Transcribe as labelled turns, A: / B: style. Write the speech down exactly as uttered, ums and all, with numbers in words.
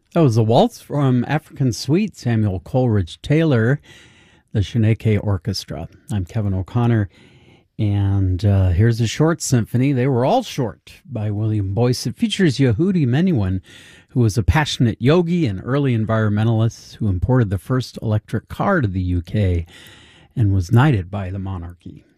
A: That was a waltz from African Suite, Samuel Coleridge Taylor, the Shaneke Orchestra. I'm Kevin O'Connor, and uh, here's a short symphony. They were all short, by William Boyce. It features Yehudi Menuhin, who was a passionate yogi and early environmentalist who imported the first electric car to the U K and was knighted by the monarchy.